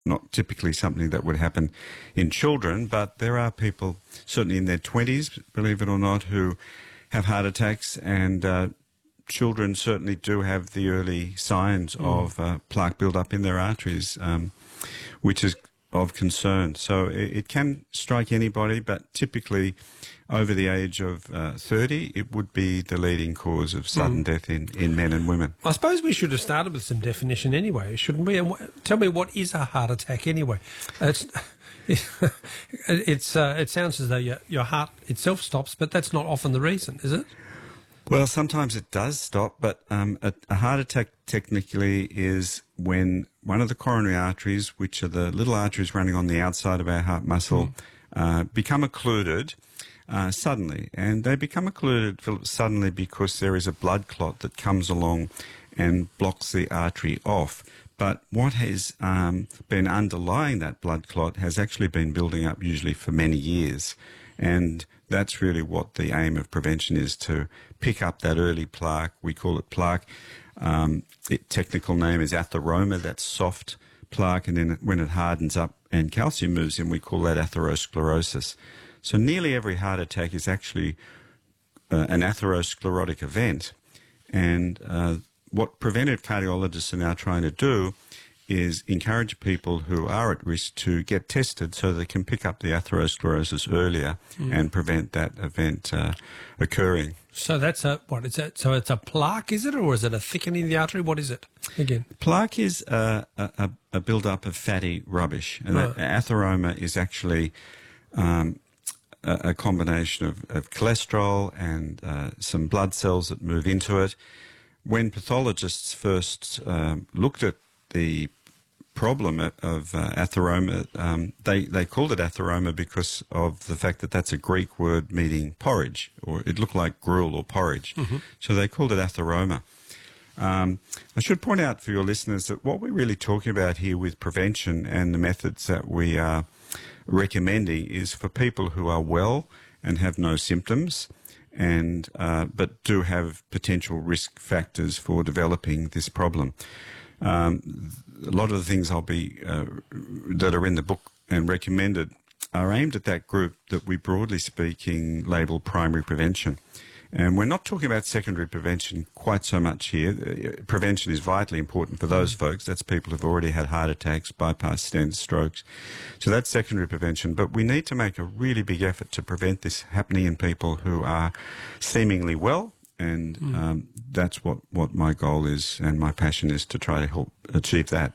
not typically something that would happen in children, but there are people, certainly in their 20s, believe it or not, who have heart attacks, and children certainly do have the early signs of plaque build-up in their arteries, which is of concern. So it can strike anybody, but typically over the age of 30, it would be the leading cause of sudden death in men and women. I suppose we should have started with some definition anyway, shouldn't we? And tell me, what is a heart attack anyway? It sounds as though your heart itself stops, but that's not often the reason, is it? Well, sometimes it does stop, but a heart attack technically is when one of the coronary arteries, which are the little arteries running on the outside of our heart muscle, become occluded suddenly. And they become occluded, Philip, suddenly because there is a blood clot that comes along and blocks the artery off. But what has been underlying that blood clot has actually been building up usually for many years. And that's really what the aim of prevention is, to pick up that early plaque. We call it plaque. Its technical name is atheroma, that's soft plaque, and then when it hardens up and calcium moves in, we call that atherosclerosis. So nearly every heart attack is actually an atherosclerotic event. And what preventive cardiologists are now trying to do is encourage people who are at risk to get tested so they can pick up the atherosclerosis earlier and prevent that event occurring. So that's what is that? So it's a plaque, is it, or is it a thickening of the artery? What is it again? Plaque is a build-up of fatty rubbish, and that atheroma is actually a combination of cholesterol and some blood cells that move into it. When pathologists first looked at the problem of atheroma, they called it atheroma because of the fact that that's a Greek word meaning porridge, or it looked like gruel or porridge. So they called it atheroma. I should point out for your listeners that what we're really talking about here with prevention and the methods that we are recommending is for people who are well and have no symptoms, and but do have potential risk factors for developing this problem. A lot of the things I'll be that are in the book and recommended are aimed at that group that we, broadly speaking, label primary prevention. And we're not talking about secondary prevention quite so much here. Prevention is vitally important for those folks. That's people who've already had heart attacks, bypass stents, strokes. So that's secondary prevention. But we need to make a really big effort to prevent this happening in people who are seemingly well. And that's what my goal is, and my passion is to try to help achieve that.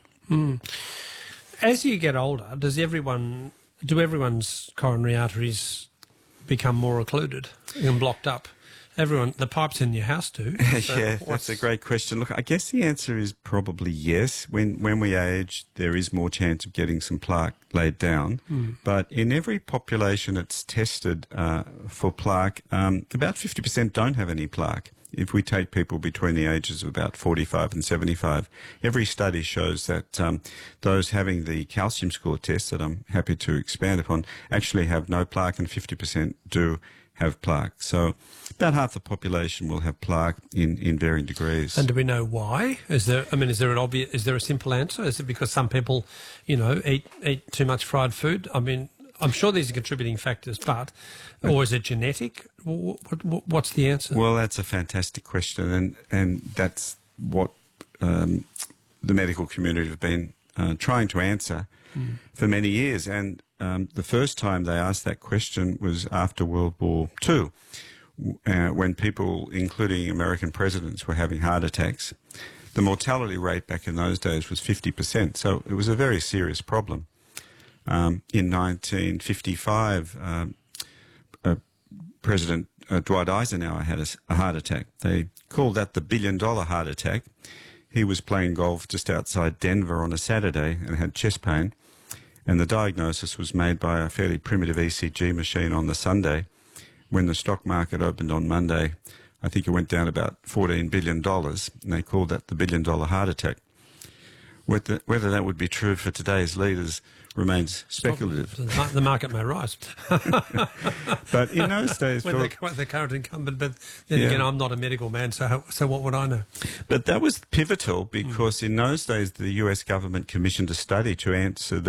As you get older, do everyone's coronary arteries become more occluded and blocked up? The pipes in your house do. Yeah, that's a great question. Look, I guess the answer is probably yes. When we age, there is more chance of getting some plaque laid down. But in every population that's tested for plaque, about 50% don't have any plaque. If we take people between the ages of about 45 and 75, every study shows that those having the calcium score test, that I'm happy to expand upon, actually have no plaque, and 50% do have plaque. So about half the population will have plaque in varying degrees. And do we know why? Is there a simple answer? Is it because some people, eat too much fried food? I mean, I'm sure these are contributing factors, or is it genetic? What's the answer? Well, that's a fantastic question, and that's what the medical community have been trying to answer for many years. And the first time they asked that question was after World War II, when people, including American presidents, were having heart attacks. The mortality rate back in those days was 50%, so it was a very serious problem. In 1955, President Dwight Eisenhower had a heart attack. They called that the billion-dollar heart attack. He was playing golf just outside Denver on a Saturday and had chest pain, and the diagnosis was made by a fairly primitive ECG machine on the Sunday. When the stock market opened on Monday, I think it went down about $14 billion, and they called that the billion-dollar heart attack. Whether that would be true for today's leaders remains speculative. The market may rise. But in those days, when Philip, they're the current incumbent, but then Yeah. again, I'm not a medical man, so what would I know? but that was pivotal because in those days the US government commissioned a study to answer